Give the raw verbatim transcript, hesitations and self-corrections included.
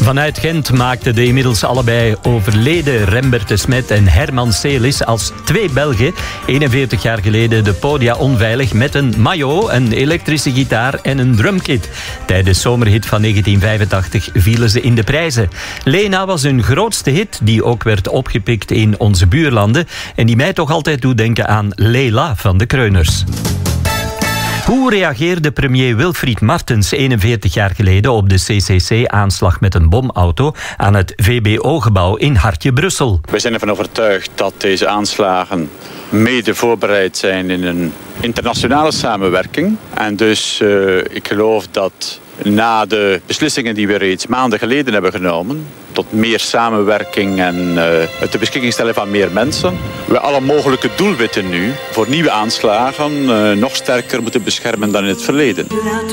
Vanuit Gent maakten de inmiddels allebei overleden Rembert de Smet en Herman Selis als twee Belgen eenenveertig jaar geleden de podia onveilig met een maillot, een elektrische gitaar en een drumkit. Tijdens zomerhit van negentien vijfentachtig vielen ze in de prijzen. Lena was hun grootste hit, die ook werd opgepikt in onze buurlanden en die mij toch altijd doet denken aan Leila van de Kreuners. Hoe reageerde premier Wilfried Martens eenenveertig jaar geleden op de C C C-aanslag met een bomauto aan het V B O-gebouw in Hartje, Brussel? Wij zijn ervan overtuigd dat deze aanslagen mede voorbereid zijn in een internationale samenwerking. En dus uh, ik geloof dat na de beslissingen die we reeds maanden geleden hebben genomen, tot meer samenwerking en uh, het ter beschikking stellen van meer mensen, we alle mogelijke doelwitten nu voor nieuwe aanslagen uh, nog sterker moeten beschermen dan in het verleden.